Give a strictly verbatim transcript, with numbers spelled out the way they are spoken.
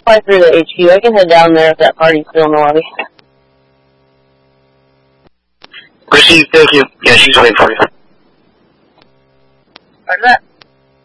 fly through the H Q. I can head down there if that party's still in the lobby. Received, thank you. Yeah, she's waiting for you. Roger that.